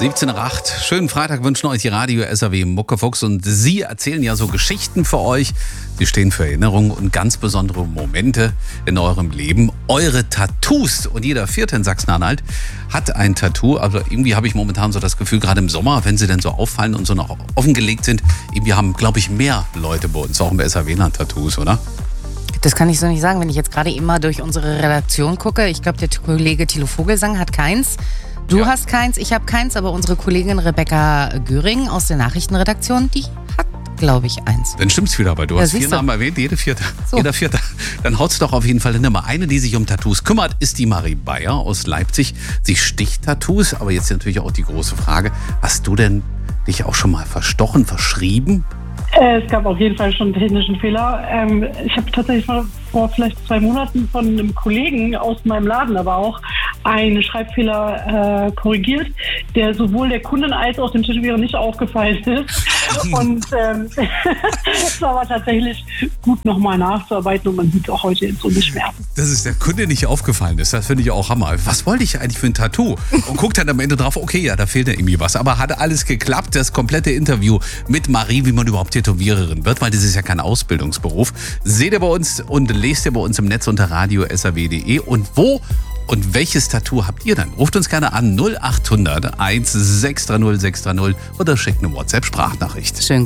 17:08. Schönen Freitag wünschen euch die Radio SAW Muckefuchs und sie erzählen ja so Geschichten für euch. Sie stehen für Erinnerungen und ganz besondere Momente in eurem Leben. Eure Tattoos. Und jeder Vierte in Sachsen-Anhalt hat ein Tattoo. Also irgendwie habe ich momentan so das Gefühl, gerade im Sommer, wenn sie denn so auffallen und so noch offengelegt sind, irgendwie haben, glaube ich, mehr Leute bei uns auch im SAW-Land Tattoos, oder? Das kann ich so nicht sagen, wenn ich jetzt gerade immer durch unsere Redaktion gucke. Ich glaube, der Kollege Thilo Vogelsang hat keins. Du hast keins, ich habe keins, aber unsere Kollegin Rebecca Göring aus der Nachrichtenredaktion, die hat, glaube ich, eins. Dann stimmt's wieder, weil du hast 4 Namen erwähnt, jeder Vierte. Dann haut's doch auf jeden Fall hin. Eine, die sich um Tattoos kümmert, ist die Marie Bayer aus Leipzig. Sie sticht Tattoos, aber jetzt natürlich auch die große Frage, hast du denn dich auch schon mal verstochen, verschrieben? Es gab auf jeden Fall schon einen technischen Fehler. Ich habe tatsächlich vor vielleicht 2 Monaten von einem Kollegen aus meinem Laden aber auch einen Schreibfehler korrigiert, der sowohl der Kundin als auch dem Tätowierer nicht aufgefallen ist. Und es war aber tatsächlich gut nochmal nachzuarbeiten und man sieht auch heute so nicht mehr. Dass es der Kunde nicht aufgefallen ist, das finde ich auch Hammer. Was wollte ich eigentlich für ein Tattoo? Und guckt dann am Ende drauf, okay, ja, da fehlt ja irgendwie was. Aber hat alles geklappt, das komplette Interview mit Marie, wie man überhaupt Tätowiererin wird, weil das ist ja kein Ausbildungsberuf. Seht ihr bei uns und lest ihr bei uns im Netz unter radio.saw.de. Und wo und welches Tattoo habt ihr dann? Ruft uns gerne an 0800 1630 630 oder schickt eine WhatsApp-Sprachnachricht. Schön.